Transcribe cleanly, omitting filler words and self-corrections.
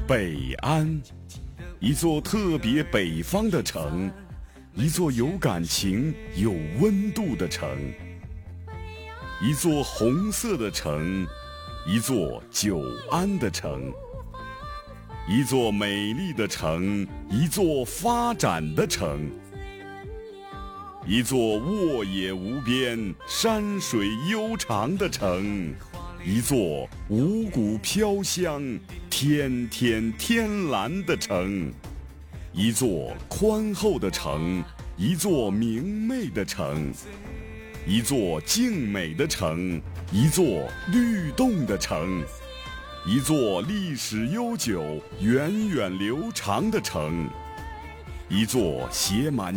北安，一座特别北方的城，一座有感情、有温度的城，一座红色的城，一座久安的城，一座美丽的城，一座发展的城，一座沃野无边、山水悠长的城，一座五谷飘香、天天天蓝的城，一座宽厚的城，一座明媚的城，一座静美的城，一座律动的城，一座历史悠久、源远流长的城，一座写满